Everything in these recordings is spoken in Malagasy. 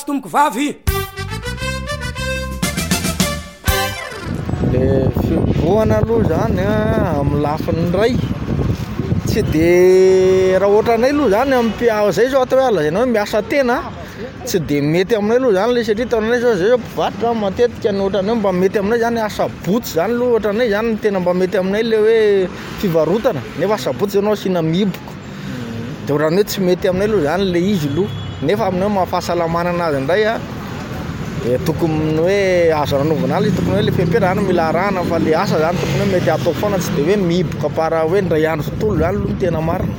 tomboko vavy le fiboana aloha zany amin'ny lafiny ray tsy de raha ohatranay aloha zany am'mpiao zay zao atao hoe alazaina hoe miasa tena tsy de mety aminay aloha zany le satria taonanay zao zay zao mpivarotra matetika ny ohatranay mba mety aminay zany asabotsy zany aloha ohatranay zany tena mba mety aminay le hoe fivarotana nefa asabotsy zanao asina miboko de ohatran'ny hoe tsy mety aminay aloha zany le izy aloha nefa aminay mahafahasalamana anazy indray tokony hoe azo ranovana azy tokony hoe le fiampera zany mila arahana fa le asa zany tokony hoe mety atao foana tsy de hoe miboka para hoe ndray andro tontolo zany aloha tena marina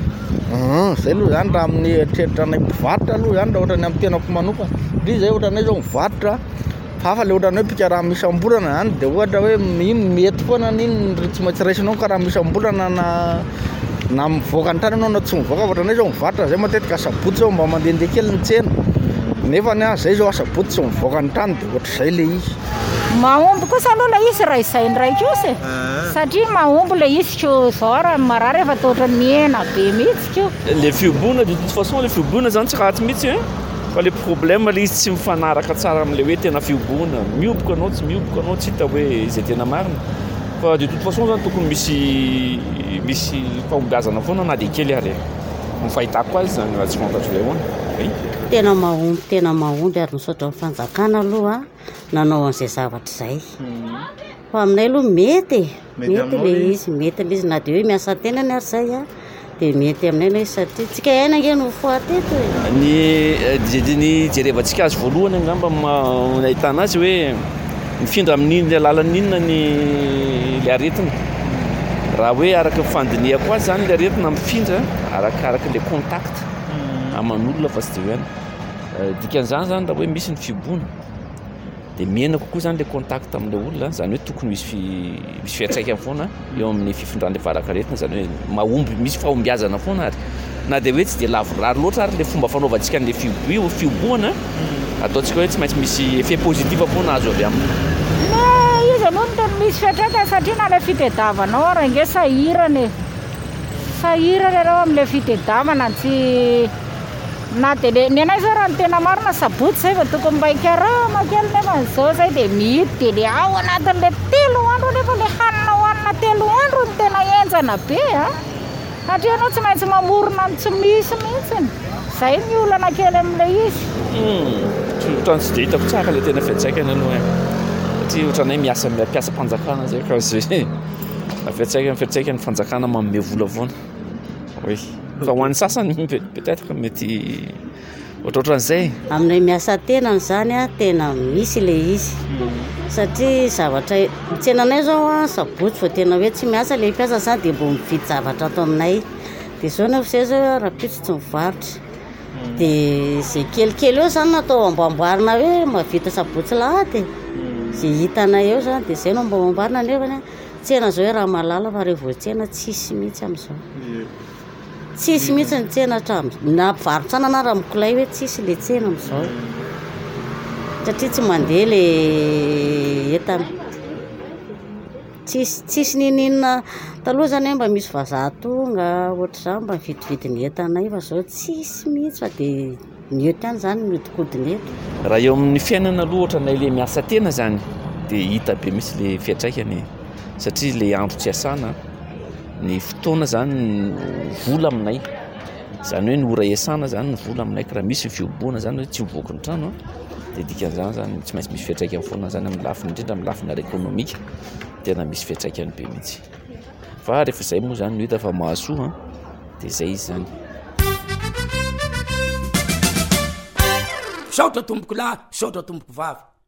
zay aloha zany raha amin'ny eritreritra anay mpivarotra aloha zany raha ohatrany amin'ny tenako manokana ndri zay ohatranay zao mivarotra hafa le ohatran'ny hoe pikaraha misam-bolana zany de ohatra hoe iny mety foana n'iny tsy maintsy raisinao ka raha misam-bolana na mivoaka ny trano anao na tsy mivoaka ohatranay zao mivarotra zay matetika asabotsy zao mba mandehandeha kely ny tsena nefa ny zay zao asabotsy tsy mivoaka ny trano de ohatr'izay le izy mahomby kosa aloha le izy raha izay ndraiky io satria mahomby le izy ko zao raha marary efa toatra miena be mihitsy ko le fiobona de toute façon le fiobona zany tsy ratsy mihitsy fa le problème le izy tsy mifanaraka tsara am'le hoe tena fiobona mioboka anao tsy mioboka anao tsy hita hoe izay tena marina fa de toute façon zany tokony misy fahombiazana foana na de kely ary mifahitako azy zany raha tsy fantatro le hoana tena mahomby ary misaotra amin'ny fanjakana aloha nanao an'izay zavatra zay fa aminay aloha mety le izy na de hoe miasa tenany ary zay de mety aminay le izy satria tsika aina nge no foateto ny jerevantsika azy voalohany angamba nahitana azy hoe mifindra amin'iny alalan'inona le aretina raha hoe araka fandinihako azy zany le aretina mifindra arakaraka le contact aman'olona fa tsy de hoany dikan'izany zany raha hoe misy ny fiobona de miena kokoa zany le contact amin'le olona zany hoe tokony misy fiantraikany foana eo amin'ny fifindran'le varakaretina zany hoe mahomby misy fahombiazana foana ary na de hoe tsy de lavorary loatra ary le fomba fanaovantsika an'le fioboana ataontsika hoe tsy maintsy misy effet positif foana azo avy aminy izy aloha no tena misy fiantraikany satria na le fitediavanao raha inge sahirana reo am'le fitediavana tsy na de ny anay zao raha ny tena marina sabotsy zay fa tokony mba hikarama kely nefa n'izao zay de mihity de le ao anatin'le 3 andro nefa le hanina hohanina 3 andro ny tena enjana be satria anao tsy maintsy mamorona ny tsy misy mihitsiny zay miolana kely am'le izy ohatrany tsy de hitako tsara le tena fiatsaikany aloha satria ohatranay miasa mpanjakana zay ka zay fiatsaikany fanjakana manome vola foana oui fa ho an'ny sasany peut-être mety ohatrohatran'izay aminay miasa tenany zany tena misy le izy satria zavatra tsenanay zao sabotsy fa tena hoe tsy miasa le mpiasa zany de mbo mividy zavatra ato aminay de zao nefa zay zao raha pitsy tsy mivarotra de zay kelikely eo zany natao amboamboarina hoe mavita sabotsy lahady zay hitanay eo zany de zay no mba amboarina nefany tsena zao hoe raha malala fa rehevo tsena tsisy mihitsy am'izao tsisy mihitsy ny tsena na mpivarotrana na raha mikolay hoe tsisy le tsena am'izao satria tsy mandeha le entana tsisy ninina taloha zany hoe mba misy vazaha tonga ohatr'izany mba mividividiny entanay fa zao tsisy mihitsy fa de ny eto ihany zany miodikodiny eto raha eo amin'ny fiainana aloha ohatranay le miasa tena zany de hita be misy le fiatraikany satria le andro tsy asana ny fotoana zany vola aminay zany hoe ny ora iasana zany ny vola aminay ka raha misy fiobona zany hoe tsy mivoaka ny trano de dikan'izany zany tsy maintsy misy fiatraikany foana zany amin'ny lafiny indrindra amin'ny lafiny ara-ekônomika tena misy fiatraikany be mihitsy fa rehefa zay moa zany no hita fa mahasoa de zay izy zany saotra tomboko lahy saotra tomboko vavy